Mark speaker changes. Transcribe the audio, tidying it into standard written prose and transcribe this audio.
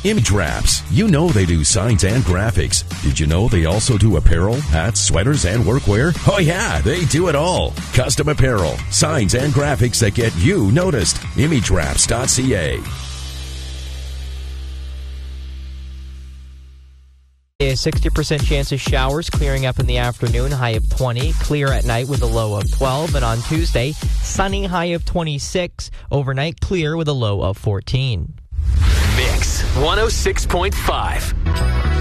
Speaker 1: Image Wraps. You know they do signs and graphics. Did you know they also do apparel, hats, sweaters, and workwear? Oh yeah, they do it all. Custom apparel, signs, and graphics that get you noticed. ImageWraps.ca.
Speaker 2: A 60% chance of showers clearing up in the afternoon, high of 20. Clear at night with a low of 12. And on Tuesday, sunny, high of 26. Overnight, clear with a low of 14.
Speaker 3: Mix 106.5.